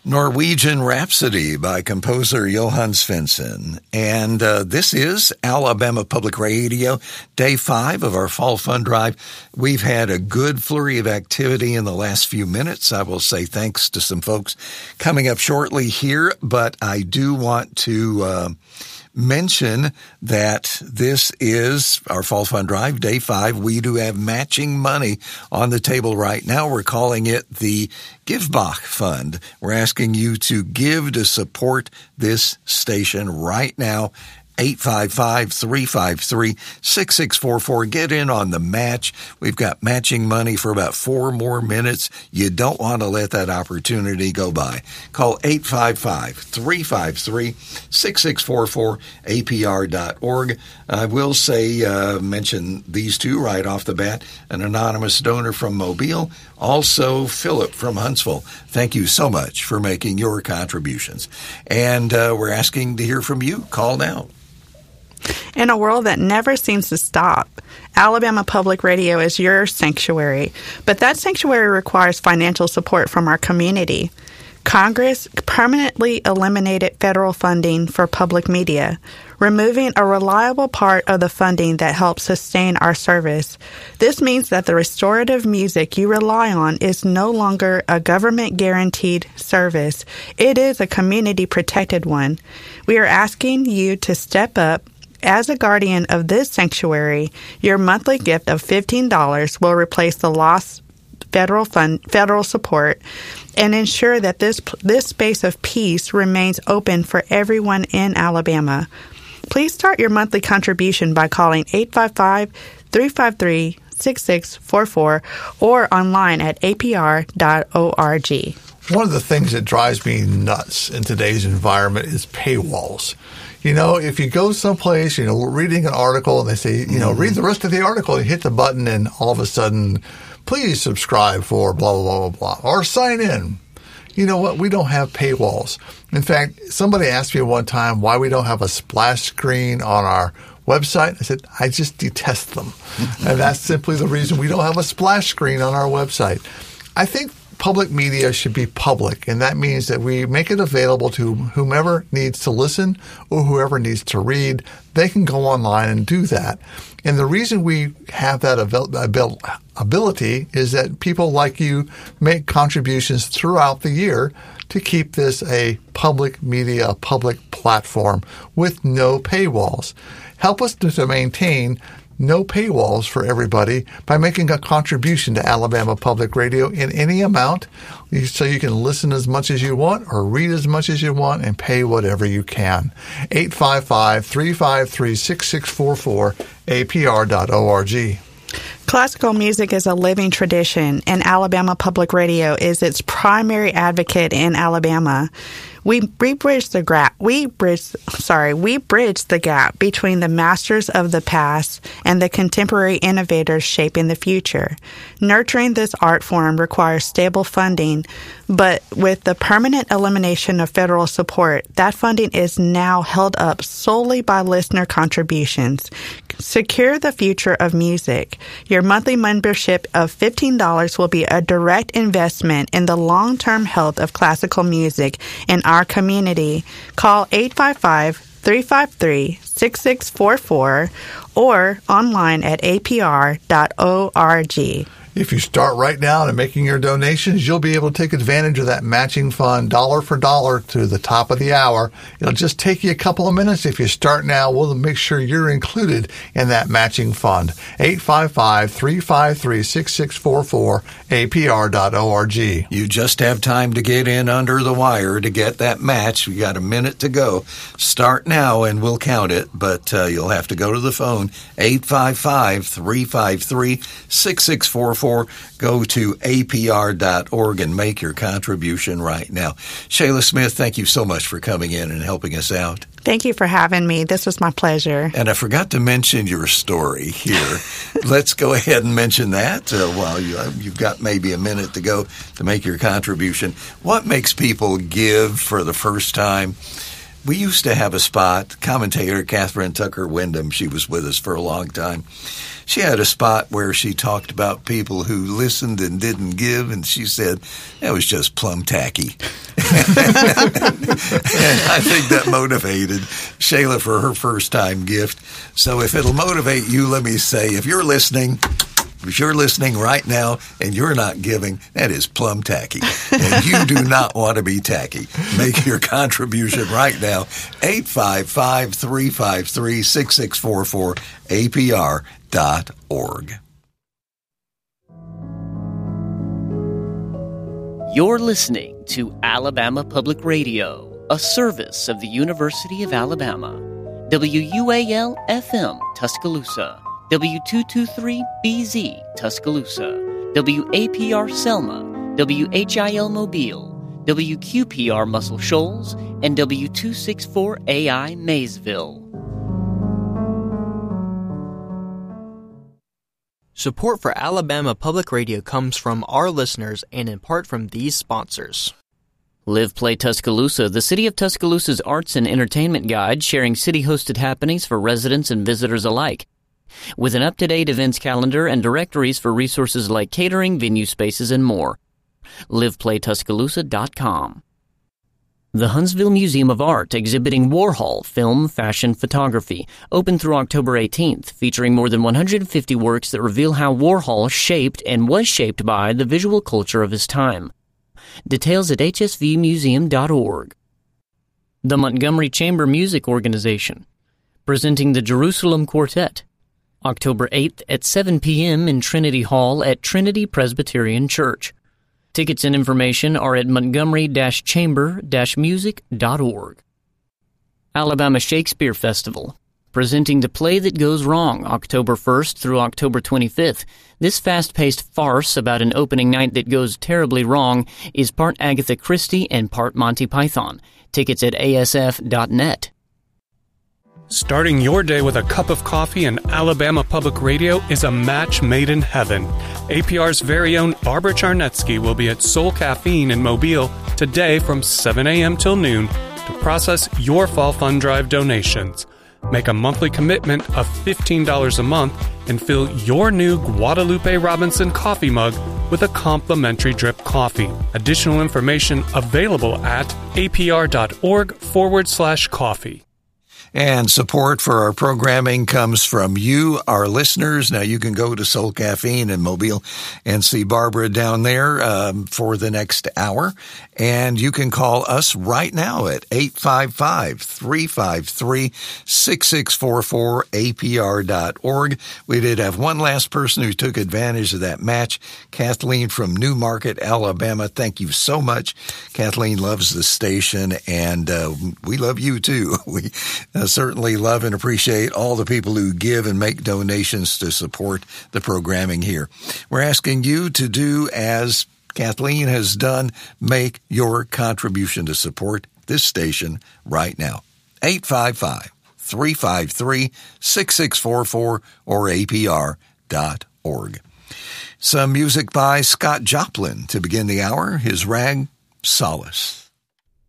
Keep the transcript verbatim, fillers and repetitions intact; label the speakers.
Speaker 1: Norwegian Rhapsody by composer Johann Svensson. And uh, this is Alabama Public Radio, day five of our Fall Fund Drive. We've had a good flurry of activity in the last few minutes. I will say thanks to some folks coming up shortly here, but I do want to uh, mention that this is our Fall Fund Drive, day five. We do have matching money on the table right now. We're calling it the GiveBach Fund. We're asking you to give to support this station right now. eight five five, three five three, six six four four. Get in on the match. We've got matching money for about four more minutes. You don't want to let that opportunity go by. Call eight five five, three five three, six six four four, A P R dot org. I will say, uh, mention these two right off the bat. An anonymous donor from Mobile. Also, Philip from Huntsville. Thank you so much for making your contributions. And uh, we're asking to hear from you. Call now.
Speaker 2: In a world that never seems to stop, Alabama Public Radio is your sanctuary, but that sanctuary requires financial support from our community. Congress permanently eliminated federal funding for public media, removing a reliable part of the funding that helps sustain our service. This means that the restorative music you rely on is no longer a government-guaranteed service. It is a community-protected one. We are asking you to step up. As a guardian of this sanctuary, your monthly gift of fifteen dollars will replace the lost federal fund, federal support and ensure that this this space of peace remains open for everyone in Alabama. Please start your monthly contribution by calling eight five five, three five three, six six four four or online at A P R dot org.
Speaker 3: One of the things that drives me nuts in today's environment is paywalls. You know, if you go someplace, you know, we're reading an article and they say, you know, mm-hmm. read the rest of the article, you hit the button and all of a sudden, please subscribe for blah, blah, blah, blah, blah, or sign in. You know what? We don't have paywalls. In fact, somebody asked me one time why we don't have a splash screen on our website. I said, I just detest them. And that's simply the reason we don't have a splash screen on our website. I think public media should be public, and that means that we make it available to whomever needs to listen or whoever needs to read. They can go online and do that. And the reason we have that ability is that people like you make contributions throughout the year to keep this a public media, a public platform with no paywalls. Help us to maintain no paywalls for everybody by making a contribution to Alabama Public Radio in any amount so you can listen as much as you want or read as much as you want and pay whatever you can. eight five five, three five three, six six four four, A P R dot org.
Speaker 2: Classical music is a living tradition, and Alabama Public Radio is its primary advocate in Alabama. We, we bridge the gap. We bridge, sorry, we bridge the gap between the masters of the past and the contemporary innovators shaping the future. Nurturing this art form requires stable funding, but with the permanent elimination of federal support, that funding is now held up solely by listener contributions. Secure the future of music. Your monthly membership of fifteen dollars will be a direct investment in the long-term health of classical music in our community. Call eight five five, three five three, six six four four or online at A P R dot org.
Speaker 3: If you start right now and making your donations, you'll be able to take advantage of that matching fund dollar for dollar to the top of the hour. It'll just take you a couple of minutes. If you start now, we'll make sure you're included in that matching fund. eight five five, three five three, six six four four, A P R dot org.
Speaker 1: You just have time to get in under the wire to get that match. We got a minute to go. Start now and we'll count it, but uh, you'll have to go to the phone, eight five five, three five three, six six four four. Go to A P R dot org and make your contribution right now. Shayla Smith, thank you so much for coming in and helping us out.
Speaker 2: Thank you for having me. This was my pleasure.
Speaker 1: And I forgot to mention your story here. Let's go ahead and mention that uh, while you, uh, you've got maybe a minute to go to make your contribution. What makes people give for the first time? We used to have a spot, commentator Catherine Tucker Wyndham, she was with us for a long time. she had a spot where she talked about people who listened and didn't give, and she said that was just plumb tacky. And I think that motivated Shayla for her first-time gift. So if it'll motivate you, let me say, if you're listening, if you're listening right now and you're not giving, that is plumb tacky. And you do not want to be tacky. Make your contribution right now, eight five five, three five three, six six four four, A P R dot org.
Speaker 4: You're listening to Alabama Public Radio, a service of the University of Alabama. W U A L F M, Tuscaloosa. W two twenty-three B Z, Tuscaloosa, W A P R Selma, W H I L Mobile, W Q P R Muscle Shoals, and W two sixty-four A I Maysville.
Speaker 5: Support for Alabama Public Radio comes from our listeners and in part from these sponsors.
Speaker 4: Live Play Tuscaloosa, the City of Tuscaloosa's arts and entertainment guide, sharing city-hosted happenings for residents and visitors alike. With an up-to-date events calendar and directories for resources like catering, venue spaces, and more. live play tuscaloosa dot com. The Huntsville Museum of Art, exhibiting Warhol film, fashion, photography, open through October eighteenth, featuring more than one hundred fifty works that reveal how Warhol shaped and was shaped by the visual culture of his time. Details at h s v museum dot org. The Montgomery Chamber Music Organization, presenting the Jerusalem Quartet, October eighth at seven p.m. in Trinity Hall at Trinity Presbyterian Church. Tickets and information are at montgomery chamber music dot org. Alabama Shakespeare Festival, presenting The Play That Goes Wrong, October first through October twenty-fifth. This fast-paced farce about an opening night that goes terribly wrong is part Agatha Christie and part Monty Python. Tickets at a s f dot net.
Speaker 6: Starting your day with a cup of coffee and Alabama Public Radio is a match made in heaven. A P R's very own Barbara Charnetsky will be at Soul Caffeine in Mobile today from seven a.m. till noon to process your Fall Fund Drive donations. Make a monthly commitment of fifteen dollars a month and fill your new Guadalupe Robinson coffee mug with a complimentary drip coffee. Additional information available at apr.org forward slash coffee.
Speaker 1: And support for our programming comes from you, our listeners. Now, you can go to Soul Caffeine in Mobile and see Barbara down there um, for the next hour. And you can call us right now at eight five five, three five three, six six four four, A P R dot org. We did have one last person who took advantage of that match, Kathleen from New Market, Alabama. Thank you so much. Kathleen loves the station, and uh, we love you, too. We uh, certainly love and appreciate all the people who give and make donations to support the programming here. We're asking you to do as Kathleen has done, make your contribution to support this station right now. eight five five, three five three, six six four four or A P R dot org. Some music by Scott Joplin to begin the hour, his rag, Solace.